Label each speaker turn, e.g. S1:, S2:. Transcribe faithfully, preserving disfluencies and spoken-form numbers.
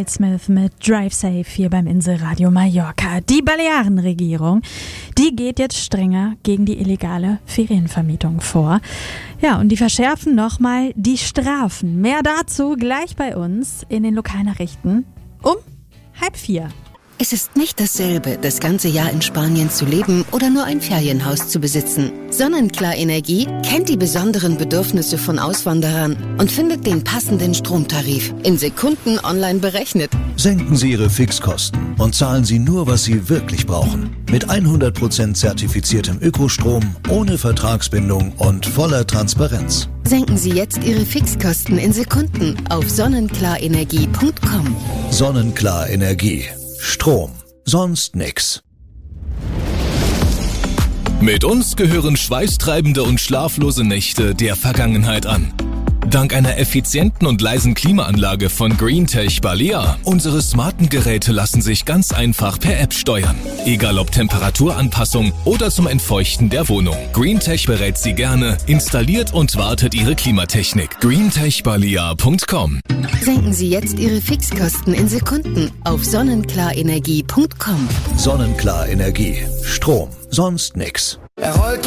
S1: Wildsmith mit Drive Safe hier beim Inselradio Mallorca. Die Balearenregierung, die geht jetzt strenger gegen die illegale Ferienvermietung vor. Ja, und die verschärfen nochmal die Strafen. Mehr dazu gleich bei uns in den Lokalnachrichten um halb vier.
S2: Es ist nicht dasselbe, das ganze Jahr in Spanien zu leben oder nur ein Ferienhaus zu besitzen. Sonnenklar Energie kennt die besonderen Bedürfnisse von Auswanderern und findet den passenden Stromtarif in Sekunden online berechnet.
S3: Senken Sie Ihre Fixkosten und zahlen Sie nur, was Sie wirklich brauchen. Mit hundert Prozent zertifiziertem Ökostrom, ohne Vertragsbindung und voller Transparenz.
S2: Senken Sie jetzt Ihre Fixkosten in Sekunden auf sonnenklarenergie punkt com.
S3: Sonnenklar Energie. Strom. Sonst nix.
S4: Mit uns gehören schweißtreibende und schlaflose Nächte der Vergangenheit an. Dank einer effizienten und leisen Klimaanlage von Greentech Balea, unsere smarten Geräte lassen sich ganz einfach per App steuern. Egal ob Temperaturanpassung oder zum Entfeuchten der Wohnung. Greentech berät Sie gerne, installiert und wartet Ihre Klimatechnik. greentech balea punkt com.
S2: Senken Sie jetzt Ihre Fixkosten in Sekunden auf sonnenklarenergie punkt com.
S3: Sonnenklar Energie. Strom. Sonst nix.